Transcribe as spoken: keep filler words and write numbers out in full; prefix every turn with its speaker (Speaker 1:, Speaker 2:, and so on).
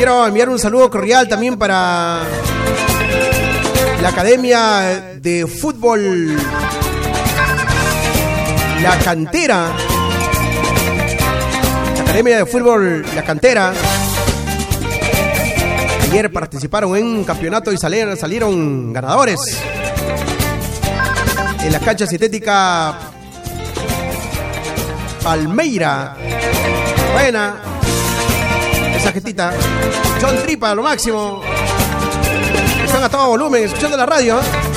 Speaker 1: Quiero enviar un saludo cordial también para la Academia de Fútbol La Cantera. La Academia de Fútbol La Cantera. Ayer participaron en un campeonato y salieron, salieron ganadores. En la cancha sintética Palmeira. Buena. Esa jetita. John Tripa, lo máximo. Están a todo volumen, escuchando la radio, ¿eh?